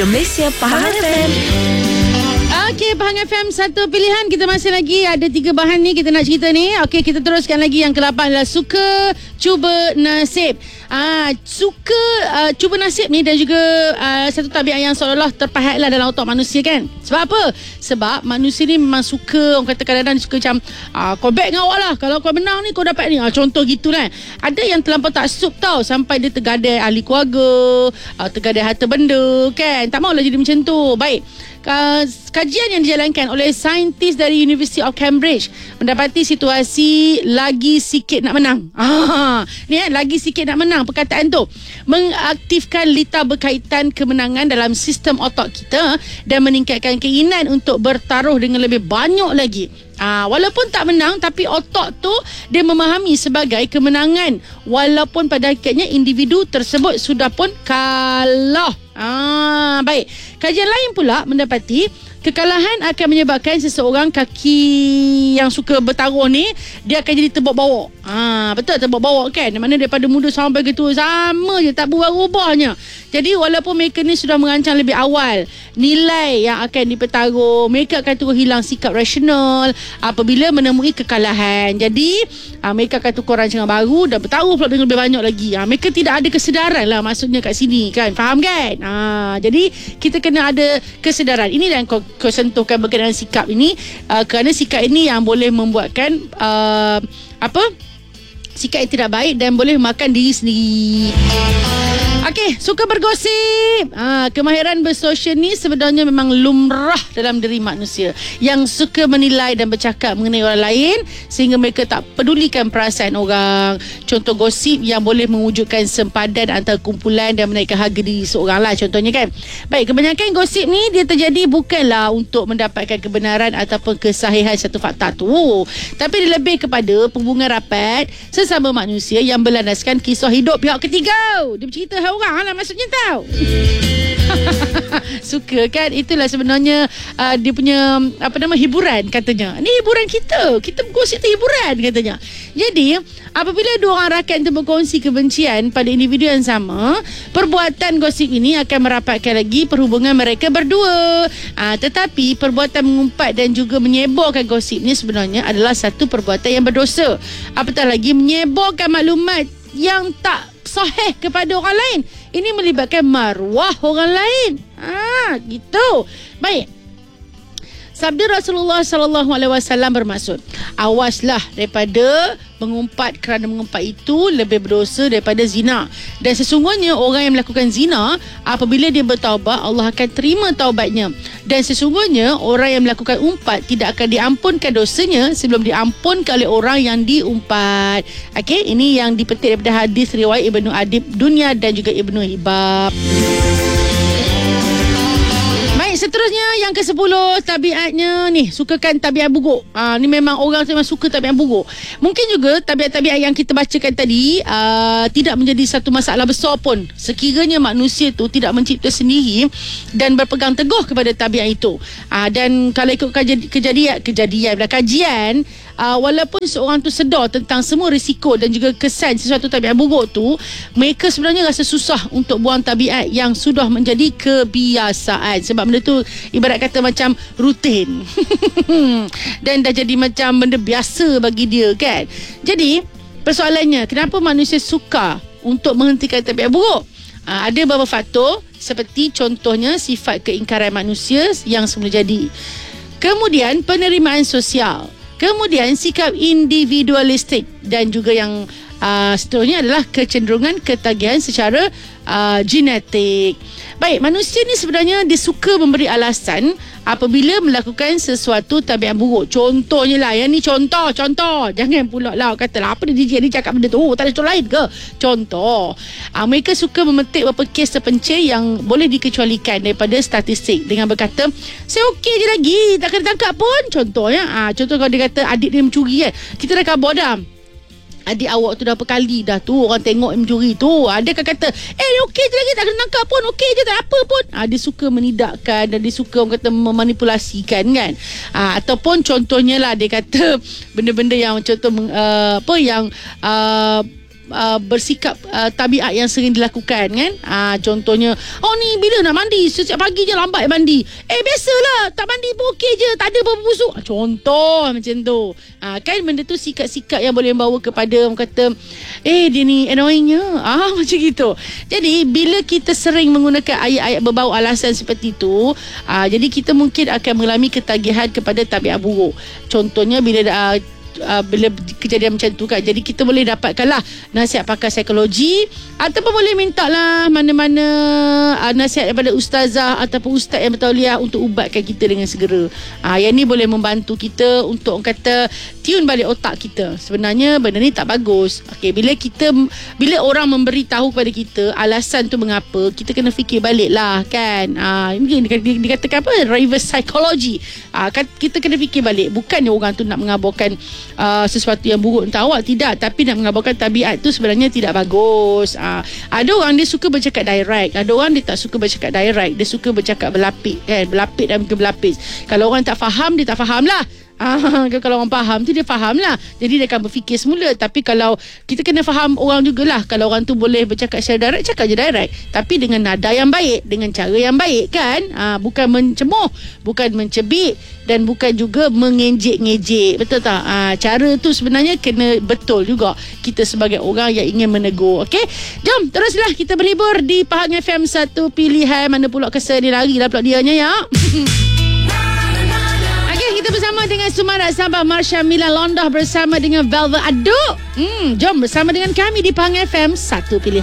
Malaysia Pahang FM. Okey, Pahang FM satu pilihan. Kita masih lagi ada 3 bahan ni kita nak cerita ni. Okey, kita teruskan lagi. Yang ke-8 adalah suka cuba nasib. Suka cuba nasib ni dan juga satu tabiat yang seolah-olah terpahatlah dalam otak manusia kan. Sebab apa? Sebab manusia ni memang suka, orang kata kadang-kadang suka macam kau bet dengan awak lah, kalau kau menang ni kau dapat ni. Contoh gitu kan. Ada yang terlampau taksub tau, sampai dia tergadai ahli keluarga, tergadai harta benda kan. Tak maulah jadi macam tu. Baik, kajian yang dijalankan oleh saintis dari University of Cambridge mendapati situasi lagi sikit nak menang. Ni kan, lagi sikit nak menang. Perkataan tu mengaktifkan lita berkaitan kemenangan dalam sistem otak kita dan meningkatkan keinginan untuk bertaruh dengan lebih banyak lagi. Walaupun tak menang, tapi otak tu dia memahami sebagai kemenangan, walaupun pada hakikatnya individu tersebut sudah pun kalah. Baik. Kajian lain pula mendapati kekalahan akan menyebabkan seseorang kaki yang suka bertaruh ni, dia akan jadi terbawak-bawak. Betul, terbawak-bawak kan. Mana daripada muda sampai ke tua sama je, tak berubah-ubahnya. Jadi walaupun mereka ni sudah merancang lebih awal nilai yang akan dipertaruh, mereka akan terus hilang sikap rasional apabila menemui kekalahan. Jadi mereka akan tukar rancangan baru dan bertaruh pula dengan lebih banyak lagi. Mereka tidak ada kesedaran lah maksudnya kat sini kan. Faham kan? Jadi kita kena ada kesedaran. Ini yang kau sentuhkan berkenaan sikap ini, kerana sikap ini yang boleh membuatkan sikap yang tidak baik dan boleh makan diri sendiri. Okey, suka bergosip. Kemahiran bersosial ni sebenarnya memang lumrah dalam diri manusia yang suka menilai dan bercakap mengenai orang lain sehingga mereka tak pedulikan perasaan orang. Contoh gosip yang boleh mewujudkan sempadan antara kumpulan dan menaikkan harga diri seorang lah contohnya kan. Baik, kebanyakan gosip ni dia terjadi bukanlah untuk mendapatkan kebenaran ataupun kesahihan satu fakta tu, tapi dia lebih kepada hubungan rapat sesama manusia yang berlandaskan kisah hidup pihak ketiga. Dia bercerita orang lah maksudnya tau. Suka kan. Itulah sebenarnya dia punya hiburan katanya. Ni hiburan kita bergosip tu hiburan katanya. Jadi apabila dua orang rakan itu berkongsi kebencian pada individu yang sama, perbuatan gosip ini akan merapatkan lagi perhubungan mereka berdua. Tetapi perbuatan mengumpat dan juga menyebarkan gosip ni sebenarnya adalah satu perbuatan yang berdosa. Apatah lagi menyebarkan maklumat yang tak sahih kepada orang lain. Ini melibatkan maruah orang lain. Gitu. Baik. Sabda Rasulullah SAW bermaksud, awaslah daripada mengumpat, kerana mengumpat itu lebih berdosa daripada zina. Dan sesungguhnya orang yang melakukan zina, apabila dia bertaubat, Allah akan terima taubatnya. Dan sesungguhnya orang yang melakukan umpat tidak akan diampunkan dosanya sebelum diampunkan oleh orang yang diumpat. Okey, ini yang dipetik daripada hadis riwayat Ibnu Adib Dunya dan juga Ibnu Hibab. Seterusnya yang ke-10, tabiatnya ni, sukakan tabiat buruk. Ni memang orang memang suka tabiat buruk. Mungkin juga tabiat-tabiat yang kita bacakan tadi tidak menjadi satu masalah besar pun sekiranya manusia tu tidak mencipta sendiri dan berpegang teguh kepada tabiat itu. Dan kalau ikut kajian, walaupun seorang tu sedar tentang semua risiko dan juga kesan sesuatu tabiat buruk tu, mereka sebenarnya rasa susah untuk buang tabiat yang sudah menjadi kebiasaan. Sebab benda tu ibarat kata macam rutin dan dah jadi macam benda biasa bagi dia kan. Jadi persoalannya, kenapa manusia suka untuk menghentikan tabiat buruk? Ada beberapa faktor, seperti contohnya sifat keingkaran manusia yang semula jadi, kemudian penerimaan sosial, kemudian sikap individualistik, dan juga yang seterusnya adalah kecenderungan ketagihan secara genetik. Baik, manusia ni sebenarnya dia suka memberi alasan apabila melakukan sesuatu tabiat buruk. Contohnya lah, yang ni contoh. Jangan pula lah kata lah, apa dia cakap benda tu, tak ada contoh lain ke? Contoh, mereka suka memetik beberapa kes terpencil yang boleh dikecualikan daripada statistik dengan berkata, saya okey je lagi, tak kena tangkap pun. Contohnya, contoh kalau dia kata adik dia mencuri kan, kita dah khabar dah, adik awak tu dah berapa kali dah tu orang tengok mencuri tu. Dia akan kata, dia okey je lagi, tak kena tangkap pun, okey je, tak apa pun. Dia suka menidakkan dan dia suka orang kata memanipulasikan kan. Ataupun contohnya lah, dia kata benda-benda yang contoh bersikap tabiat yang sering dilakukan kan. Contohnya, ni bila nak mandi, setiap pagi je lambat mandi. Biasalah, tak mandi pun okey je, tak ada apa-apa busuk. Contoh macam tu. Kan benda tu sikap-sikap yang boleh membawa kepada orang kata dia ni annoyingnya. Macam gitu. Jadi bila kita sering menggunakan ayat-ayat berbau alasan seperti itu, jadi kita mungkin akan mengalami ketagihan kepada tabiat buruk. Contohnya bila kejadian macam tu kan, jadi kita boleh dapatkanlah nasihat pakar psikologi, ataupun boleh minta lah mana-mana nasihat daripada ustazah ataupun ustaz yang bertauliah untuk ubatkan kita dengan segera. Yang ni boleh membantu kita untuk orang kata tune balik otak kita. Sebenarnya benda ni tak bagus. Bila orang memberitahu kepada kita alasan tu mengapa, kita kena fikir balik lah kan. Ini dikatakan apa, reverse psychology. Kita kena fikir balik, bukannya orang tu nak mengabarkan sesuatu yang buruk untuk awak, tidak, tapi nak mengabarkan tabiat tu sebenarnya tidak bagus. Ada orang dia suka bercakap direct, ada orang dia tak suka bercakap direct, dia suka bercakap berlapis kan, berlapis dan berlapis. Kalau orang tak faham, dia tak faham lah. Kalau orang faham tu dia faham lah, jadi dia akan berfikir semula. Tapi kalau kita kena faham orang jugalah, kalau orang tu boleh bercakap secara direct, cakap je direct, tapi dengan nada yang baik, dengan cara yang baik kan. Bukan mencemoh, bukan mencebik, dan bukan juga mengejek-ngejek. Betul tak? Cara tu sebenarnya kena betul juga kita sebagai orang yang ingin menegur. Okey, jom teruslah kita berhibur di Pahang FM Satu Pilihan. Mana pula kesan ni, lari lah pula dianya ya. Kita bersama dengan Sumarak Sabah, Marsha Mila Londah bersama dengan Velvet Aduk. Jom bersama dengan kami di Pahang FM Satu Pilihan.